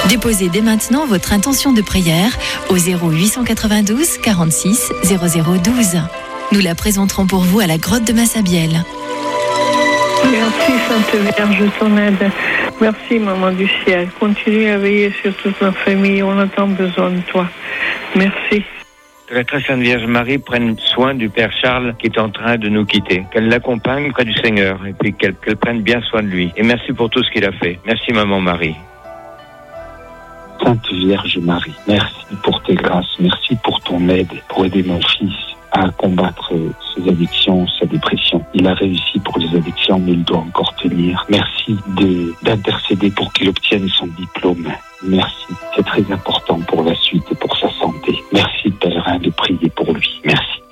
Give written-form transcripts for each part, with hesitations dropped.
Déposez dès maintenant votre intention de prière au 0892 46 0012. Nous la présenterons pour vous à la grotte de Massabielle. Merci Sainte Vierge, ton aide. Merci Maman du ciel. Continue à veiller sur toute notre famille. On a tant besoin de toi. Merci. Que la très sainte Vierge Marie prenne soin du Père Charles qui est en train de nous quitter. Qu'elle l'accompagne près du Seigneur et puis qu'elle prenne bien soin de lui. Et merci pour tout ce qu'il a fait. Merci Maman Marie. Sainte Vierge Marie, merci pour tes grâces, merci pour ton aide, pour aider mon fils à combattre ses addictions, sa dépression. Il a réussi pour les addictions, mais il doit encore tenir. Merci d'intercéder pour qu'il obtienne son diplôme. Merci, c'est très important pour la suite et pour sa santé. Merci, pèlerin, de prier pour lui. Merci.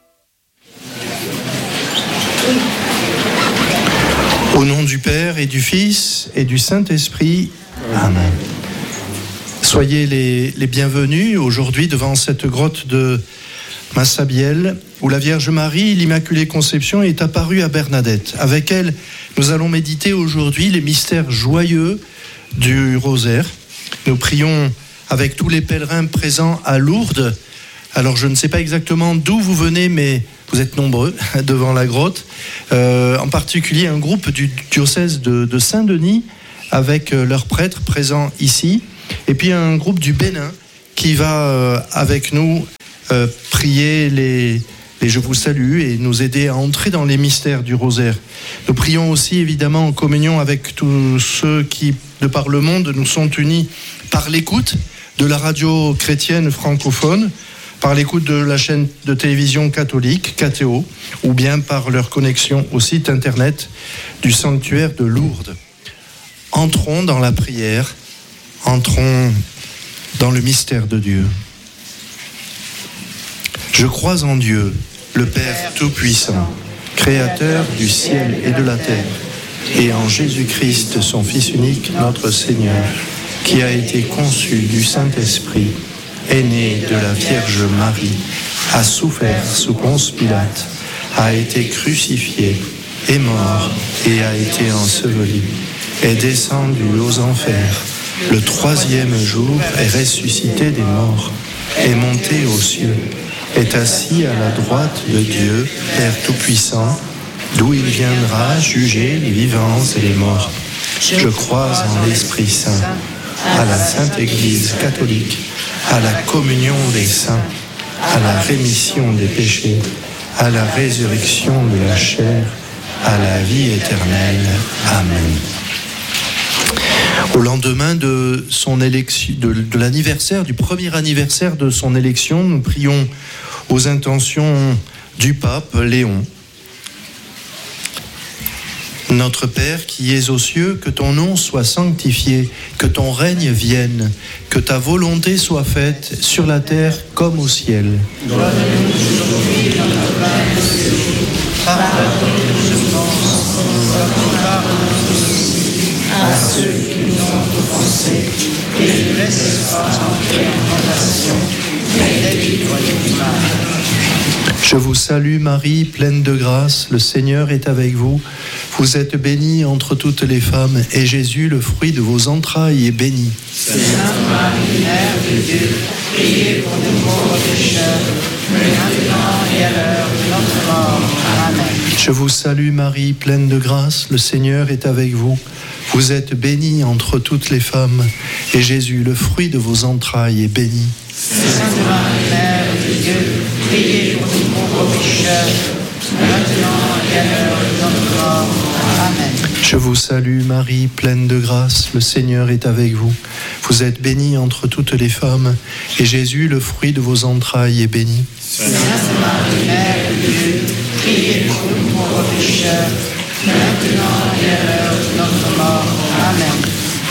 Au nom du Père et du Fils et du Saint-Esprit, Amen. Soyez les bienvenus aujourd'hui devant cette grotte de Massabielle, où la Vierge Marie, l'Immaculée Conception, est apparue à Bernadette. Avec elle, nous allons méditer aujourd'hui les mystères joyeux du rosaire. Nous prions avec tous les pèlerins présents à Lourdes. Alors, je ne sais pas exactement d'où vous venez, mais vous êtes nombreux devant la grotte. En particulier, un groupe du diocèse de Saint-Denis, avec leurs prêtres présents ici. Et puis, un groupe du Bénin qui va avec nous prier les Je vous salue et nous aider à entrer dans les mystères du rosaire. Nous prions aussi évidemment en communion avec tous ceux qui, de par le monde, nous sont unis par l'écoute de la radio chrétienne francophone, par l'écoute de la chaîne de télévision catholique, KTO, ou bien par leur connexion au site internet du sanctuaire de Lourdes. Entrons dans la prière, entrons dans le mystère de Dieu. Je crois en Dieu, le Père Tout-Puissant, Créateur du ciel et de la terre, et en Jésus-Christ, son Fils unique, notre Seigneur, qui a été conçu du Saint-Esprit, est né de la Vierge Marie, a souffert sous Ponce Pilate, a été crucifié, est mort et a été enseveli, est descendu aux enfers, le troisième jour est ressuscité des morts, est monté aux cieux, est assis à la droite de Dieu, Père Tout-Puissant, d'où il viendra juger les vivants et les morts. Je crois en l'Esprit Saint, à la Sainte Église catholique, à la communion des saints, à la rémission des péchés, à la résurrection de la chair, à la vie éternelle. Amen. Au lendemain de son élection, de l'anniversaire, du premier anniversaire de son élection, nous prions aux intentions du pape Léon. Notre Père qui es aux cieux, que ton nom soit sanctifié, que ton règne vienne, que ta volonté soit faite sur la terre comme au ciel. Donne-nous aujourd'hui notre pain de ce jour. Pardonne-nous nos offenses, comme nous pardonnons aussi à ceux qui nous ont offensés, et ne laisse pas entrer en tentation, mais délivre-nous du mal. Je vous salue Marie, pleine de grâce, le Seigneur est avec vous. Vous êtes bénie entre toutes les femmes, et Jésus, le fruit de vos entrailles, est béni. Sainte Marie, Mère de Dieu, priez pour nous pauvres pécheurs, maintenant et à l'heure de notre mort. Amen. Je vous salue Marie, pleine de grâce, le Seigneur est avec vous. Vous êtes bénie entre toutes les femmes, et Jésus, le fruit de vos entrailles, est béni. Sainte Marie, Mère de Dieu, priez pour nous pauvres pécheurs, maintenant et à l'heure de notre mort. Amen. Je vous salue Marie, pleine de grâce, le Seigneur est avec vous. Vous êtes bénie entre toutes les femmes, et Jésus, le fruit de vos entrailles, est béni. Sainte Marie, Mère de Dieu, priez pour nous pauvres pécheurs, maintenant et à l'heure de notre mort. Amen.